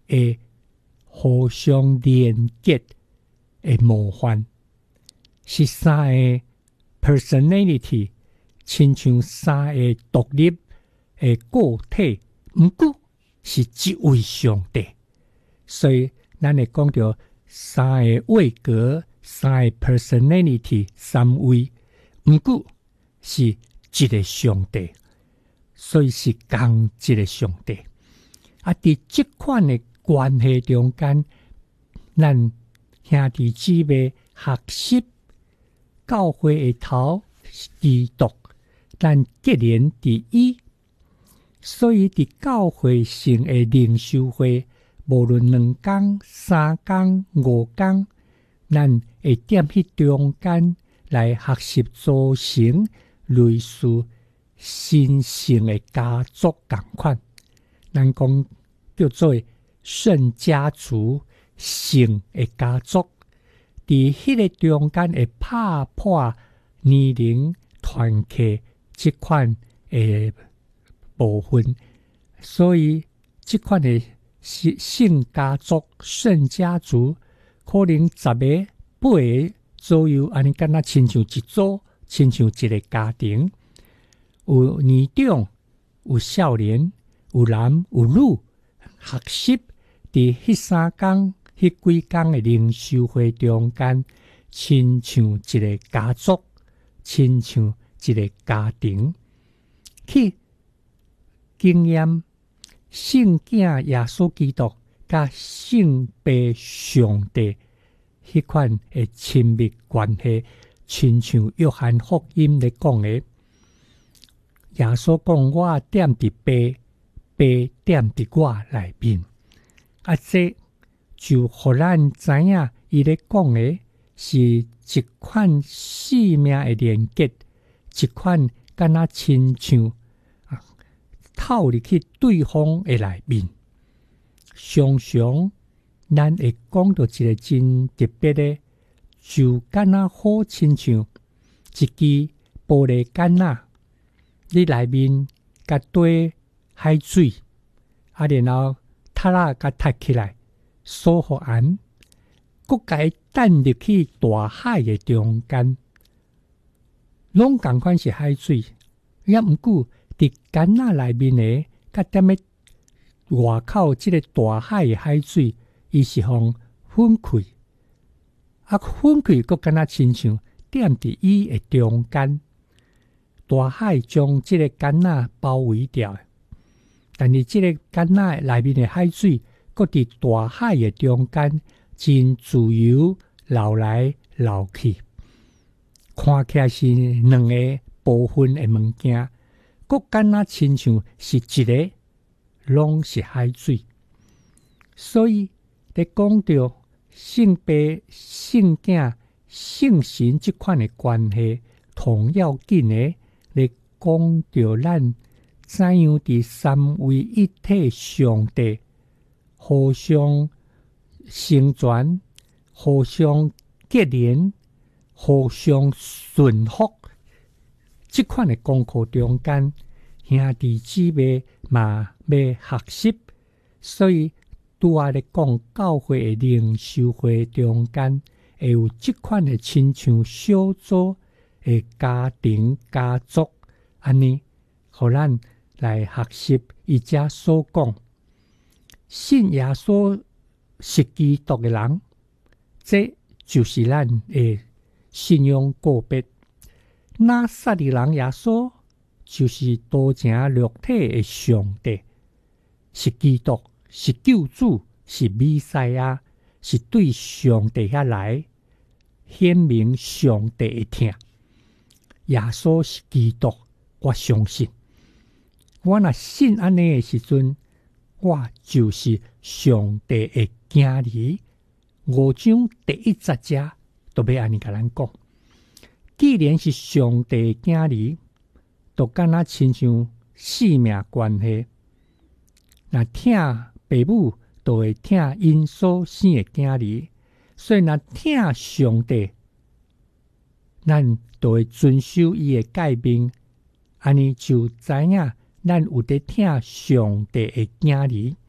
会互相连结的模范，是三个 personality， 亲像三个独立的个体，不过是一位上帝。所以咱会讲到三个位格，三个 personality， 三位，不过是一个上帝，所以是同一个上帝。伫这款的关系中间，咱兄弟姊妹学习教会的头基督，咱结连伫伊。所以伫教会性的灵修会，无论2天、3天、5天，咱会踮迄中间来学习组成类似新性的家族同款。咱讲叫做圣家族、圣的家族，伫迄个中间会打破年龄团契这款的部分，所以这款的圣家族、圣家族，可能10个、8个左右，安尼敢若亲像一组，亲像一个家庭，有年长，有少年，有男有女，学习伫迄3天、迄几天的灵修会中间，亲像一个家族，亲像一个家庭，去经验圣子耶稣基督甲圣爸上帝迄款的亲密关系，亲像约翰福音咧讲的，耶稣讲：我踮伫爸，爸踮伫我内面。这就互咱知影，伊咧讲的是一款生命的连结，一款敢若亲像透入去对方的内面。常常咱会讲到一个真特别的，就敢若好亲像一支玻璃杆仔，你内面甲堆海水，然后塔拉甲踢起来，锁互安，佮甲等入去大海的中间，拢同款是海水，也毋过伫杆仔内面的，甲踮咧外口即个大海的海水，伊是互分开，分开佮敢若亲像踮伫伊的中间，大海将即个杆仔包围掉，但是即个杆仔内面的海水，佮伫大海的中间，真自由流来流去，看起来是2个部分的物件，佮敢若亲像是一个，拢是海水。所以咧讲到圣爸、圣子、圣神这款的关系，同要紧的咧讲到咱怎样伫三位一体上帝互相成全、互相结连、互相顺服，这款的功课中间，兄弟姊妹嘛要学习。所以拄仔咧讲教会的灵修会中间，会有这款的亲像小组的家庭家族，安尼，互咱来学习伊遮所讲，信耶稣是基督的人，这就是咱的信仰个别。拿撒勒人耶稣就是道成肉体的上帝，是基督，是救主，是弥赛亚，是对上帝遐来显明上帝的听。耶稣是基督，我相信。我若信安尼的时阵，我就是上帝的囝儿。5章第1节都要安尼甲咱讲。既然是上帝的囝儿，就敢若亲像性命关系。若疼爸母，就会疼因所生的囝儿。所以若疼上帝，咱就会遵守伊的诫命。安尼就知影咱有伫疼上帝的囝儿。